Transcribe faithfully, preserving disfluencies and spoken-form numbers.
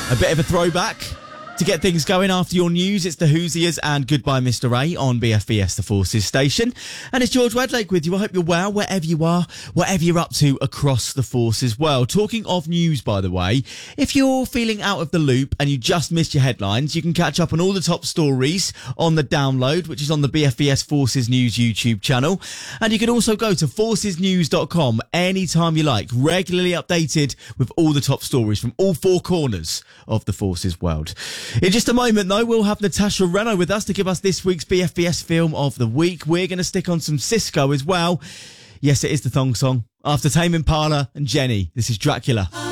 A bit of a throwback to get things going after your news. It's the Hoosiers and Goodbye Mister A on B F B S, the Forces station. And it's George Wedlake with you. I hope you're well, wherever you are, whatever you're up to across the Forces world. Talking of news, by the way, if you're feeling out of the loop and you just missed your headlines, you can catch up on all the top stories on the download, which is on the B F B S Forces News YouTube channel. And you can also go to forces news dot com anytime you like, regularly updated with all the top stories from all four corners of the Forces world. In just a moment, though, we'll have Natasha Reno with us to give us this week's B F B S Film of the Week. We're going to stick on some Cisco as well. Yes, it is the thong song. After Tame Impala and Jenny, this is Dracula.